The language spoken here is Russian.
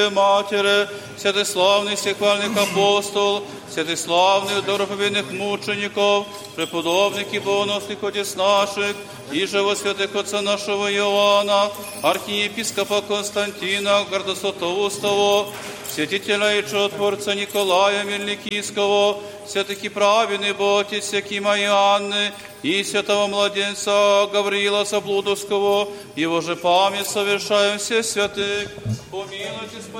Матери, святый славный всехвальных апостол, святый славный дороповедных мучеников, преподобных и богоносных отец наших, и же во святых отца нашего Иоанна, архиепископа Константина, гордосотоустого, святителя и чудотворца Николая Мельникийского, святых и праведных Отец Якима и Анны, и святого младенца Гавриила Заблудовского, его же память совершаем все святых. Помилуйте,